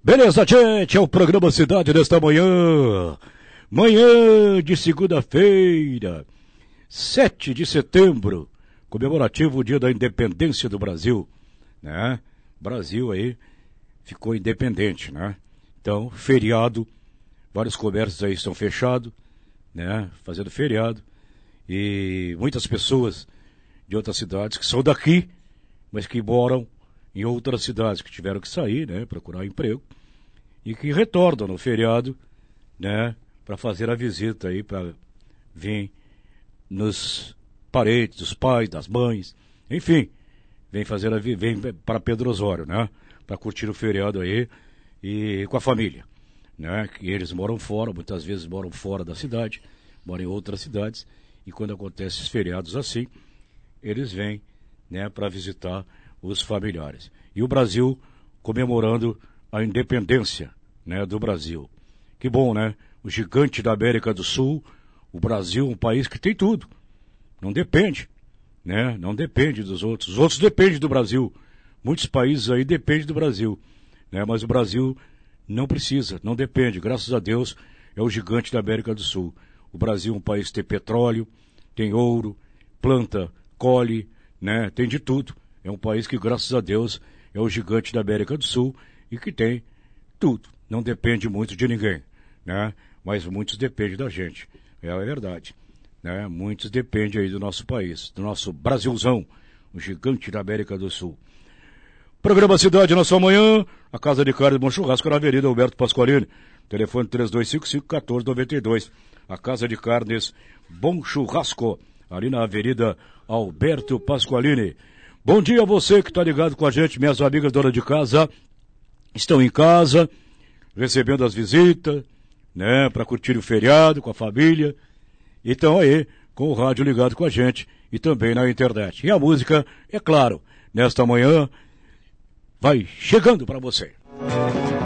Beleza, gente, é o programa Cidade desta manhã. Manhã de segunda-feira, 7 de setembro, comemorativo Dia da Independência do Brasil, né? Brasil aí ficou independente, né? Então, feriado, vários comércios aí estão fechados, né? Fazendo feriado. E muitas pessoas de outras cidades que são daqui, mas que moram em outras cidades, que tiveram que sair, né? Procurar emprego. E que retornam no feriado, né, para fazer a visita aí, para vir nos parentes, dos pais, das mães, enfim, vem para Pedro Osório, né, para curtir o feriado aí e com a família, né, que eles moram fora, muitas vezes moram fora da cidade, moram em outras cidades, e quando acontecem esses feriados assim, eles vêm, né, para visitar os familiares. E o Brasil comemorando a independência, né, do Brasil. Que bom, né? O gigante da América do Sul, o Brasil, um país que tem tudo. Não depende, né? Não depende dos outros. Os outros dependem do Brasil. Muitos países aí dependem do Brasil, né? Mas o Brasil não precisa, não depende. Graças a Deus, é o gigante da América do Sul. O Brasil é um país que tem petróleo, tem ouro, planta, colhe, né? Tem de tudo. É um país que, graças a Deus, é o gigante da América do Sul e que tem tudo. Não depende muito de ninguém, né? Mas muitos dependem da gente. É a verdade, né? Muitos dependem aí do nosso país, do nosso Brasilzão, o gigante da América do Sul. Programa Cidade na sua manhã, a Casa de Carne Bom Churrasco na Avenida Alberto Pasqualini. Telefone 3255-1492. A Casa de Carnes Bom Churrasco, ali na Avenida Alberto Pasqualini. Bom dia a você que está ligado com a gente, minhas amigas donas de casa. Estão em casa, recebendo as visitas, né, para curtir o feriado com a família. E estão aí com o rádio ligado com a gente e também na internet. E a música, é claro, nesta manhã, vai chegando para você.